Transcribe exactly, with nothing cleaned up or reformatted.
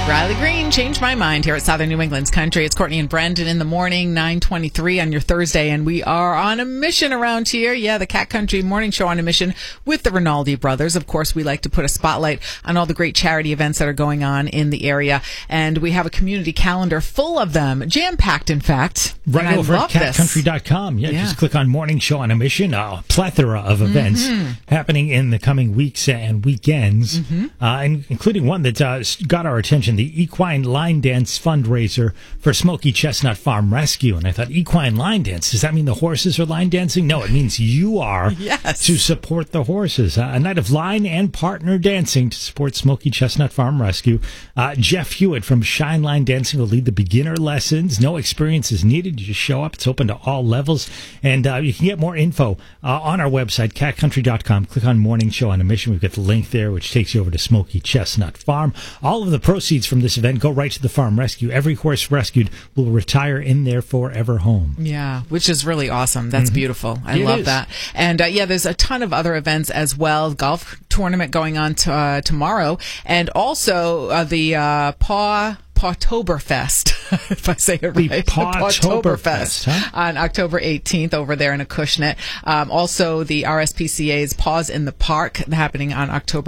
Riley Green, Changed My Mind here at Southern New England's Country. It's Courtney and Brendan in the morning, nine twenty-three on your Thursday, and we are on a mission around here. Yeah, the Cat Country Morning Show on a mission with the Rinaldi brothers. Of course, we like to put a spotlight on all the great charity events that are going on in the area, and we have a community calendar full of them, jam-packed, in fact. Right and over I at cat country dot com. Yeah, Yeah. just click on Morning Show on a Mission. A plethora of events Mm-hmm. happening in the coming weeks and weekends, Mm-hmm. uh, and including one that uh, got our attention, the Equine Line Dance fundraiser for Smoky Chestnut Farm Rescue. And I thought, equine line dance, does that mean the horses are line dancing? No, it means you are Yes. to support the horses. Uh, a night of line and partner dancing to support Smoky Chestnut Farm Rescue. Uh, Jeff Hewitt from Shine Line Dancing will lead the beginner lessons. No experience is needed. You just show up. It's open to all levels. And uh, you can get more info uh, on our website, cat country dot com. Click on Morning Show on a Mission. We've got the link there, which takes you over to Smoky Chestnut Farm. All of the proceeds from this event go right to the farm rescue. Every horse rescued will retire in their forever home. Yeah, which is really awesome. That's Mm-hmm. beautiful. I It love is. that. And uh, yeah, there's a ton of other events as well. Golf tournament going on t- uh, tomorrow, and also uh, the uh, Paw. Pawtoberfest, if I say it right. The Pawtoberfest, huh? On October eighteenth over there in Acushnet. Um, also, the R S P C A's Paws in the Park happening on October